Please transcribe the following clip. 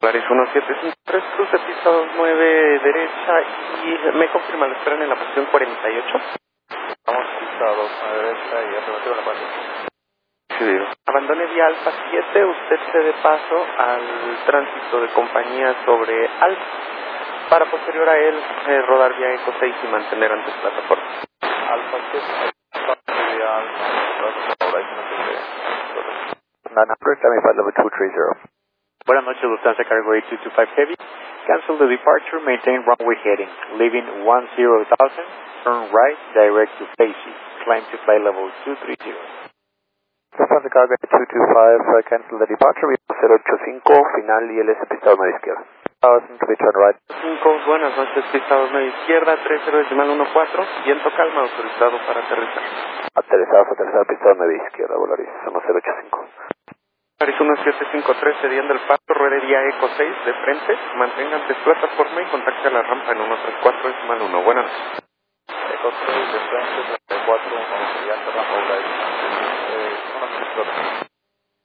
Paris 1753, cruce pista 29 derecha y me confirma, ¿lo esperan en la posición 48? Vamos pista 29 derecha y afirmativo en la 48. Sí. Abandone vía Alfa 7, usted cede paso al tránsito de compañía sobre Alfa, para posterior a él rodar vía Eco 6 y mantener antes plataforma. Alfa 7, vía Alfa, 900, Tamify level 230. Buenas noches, Lufthansa Cargo 8225 Heavy. Cancel the departure, maintain runway heading. Leaving 10,000, turn right, direct to Facey. Climb to flight level 230. Lufthansa Cargo 225, cancel the departure, 085, final ILS pista 9 izquierda. 1000 to be turn right. 5, buenas noches, pista 9 izquierda, 30,14, viento calma, autorizado para aterrizar. Aterrizado, pista 9 izquierda, Volaris, somos 085. Paris 1753, cediendo el paso, ruede vía Eco 6 de frente, mantenga antes plataforma y contacte a la rampa en 134,1. Buenas noches. Eco 6 de frente, 34, vamos a enviar rampa, 134.